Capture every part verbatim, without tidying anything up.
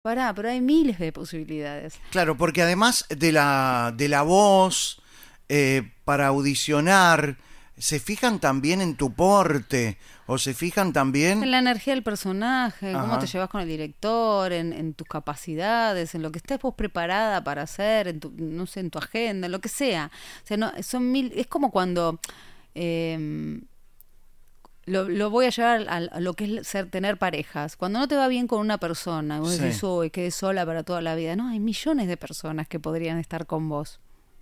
Pará, pero hay miles de posibilidades. Claro, porque además de la, de la voz, eh, para audicionar, se fijan también en tu porte, o se fijan también... En la energía del personaje, cómo te Ajá. llevas con el director, en, en tus capacidades, en lo que estés vos preparada para hacer, en tu, no sé, en tu agenda, en lo que sea. O sea, no, son mil, es como cuando eh, lo, lo voy a llevar a, a lo que es ser tener parejas. Cuando no te va bien con una persona, vos decís, Sí, uy, quedé sola para toda la vida. No, hay millones de personas que podrían estar con vos.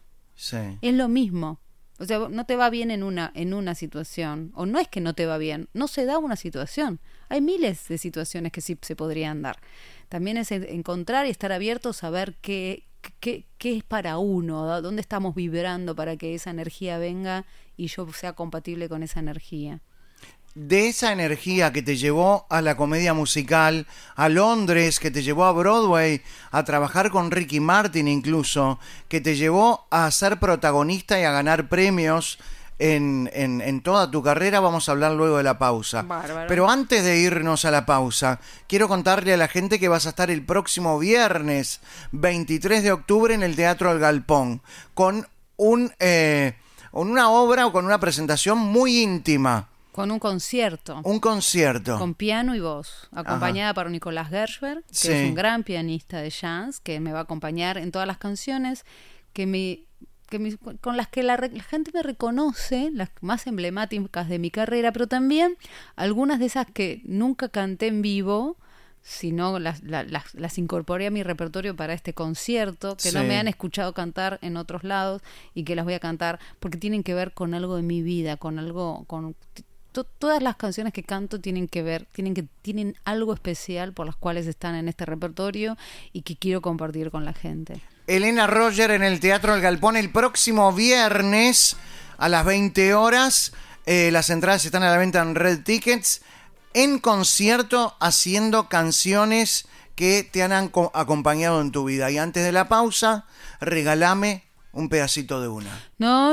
sí. Es lo mismo. O sea, no te va bien en una, en una situación, o no es que no te va bien, no se da una situación. Hay miles de situaciones que sí se podrían dar. También es encontrar y estar abiertos a ver qué, qué, qué es para uno, dónde estamos vibrando para que esa energía venga y yo sea compatible con esa energía. De esa energía que te llevó a la comedia musical, a Londres, que te llevó a Broadway, a trabajar con Ricky Martin incluso, que te llevó a ser protagonista y a ganar premios en, en, en toda tu carrera, vamos a hablar luego de la pausa. Bárbaro. Pero antes de irnos a la pausa, quiero contarle a la gente que vas a estar el próximo viernes veintitrés de octubre en el Teatro El Galpón, con un, eh, con una obra o con una presentación muy íntima. Con un concierto. Un concierto. Con piano y voz, acompañada Ajá. por Nicolás Gershberg, que sí. es un gran pianista de jazz, que me va a acompañar en todas las canciones que me, que me, con las que la, la gente me reconoce, las más emblemáticas de mi carrera, pero también algunas de esas que nunca canté en vivo, sino las, las, las, las incorporé a mi repertorio para este concierto, que sí. no me han escuchado cantar en otros lados y que las voy a cantar porque tienen que ver con algo de mi vida, con algo... con todas las canciones que canto tienen que ver, tienen que tienen algo especial por las cuales están en este repertorio y que quiero compartir con la gente. Elena Roger en el Teatro El Galpón el próximo viernes a las veinte horas. Eh, las entradas están a la venta en Red Tickets. En concierto haciendo canciones que te han acompañado en tu vida. Y antes de la pausa, regálame un pedacito de una. No.